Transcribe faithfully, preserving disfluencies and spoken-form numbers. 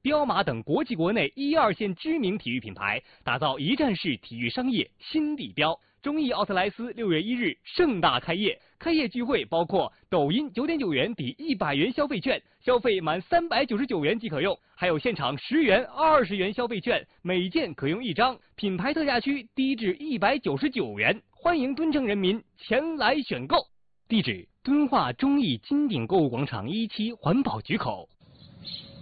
彪马等国际国内一二线知名体育品牌，打造一站式体育商业新地标。中艺奥特莱斯六月一日盛大开业，开业聚会包括抖音九点九元抵一百元消费券，消费满三百九十九元即可用，还有现场十元、二十元消费券，每件可用一张，品牌特价区低至一百九十九元，欢迎敦诚人民前来选购。地址：敦化中艺金鼎购物广场一期环保局口。